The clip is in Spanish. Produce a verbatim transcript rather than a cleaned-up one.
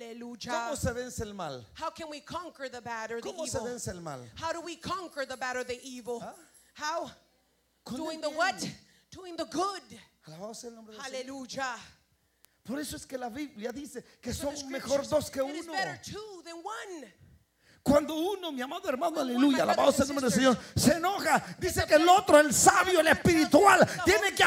Aleluya. ¿Cómo se vence el mal? How can we conquer the bad or the ¿Cómo se evil? vence el mal? How do we conquer the bad or the evil? ¿Ah? How? Con Doing el the what? bien. Doing the good. Alabado sea el nombre del Señor. Aleluya. Por eso es que la Biblia dice que So the son mejor scriptures, dos que it is uno. better two than one. Cuando uno, mi amado hermano, When one, aleluya, my alabado brothers sea el and nombre del Señor, sisters, se enoja, dice que el otro, el sabio, el espiritual, tiene que